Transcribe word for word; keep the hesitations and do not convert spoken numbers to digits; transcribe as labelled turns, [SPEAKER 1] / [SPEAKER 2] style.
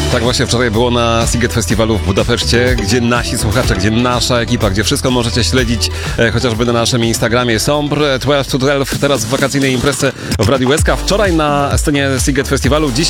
[SPEAKER 1] Tak właśnie wczoraj było na Sziget Festiwalu w Budapeszcie, gdzie nasi słuchacze, gdzie nasza ekipa, gdzie wszystko możecie śledzić e, chociażby na naszym Instagramie. Sombre dwanaście to dwanaście, teraz w wakacyjnej imprezie w Radiu S K. Wczoraj na scenie Sziget Festiwalu, dzisiaj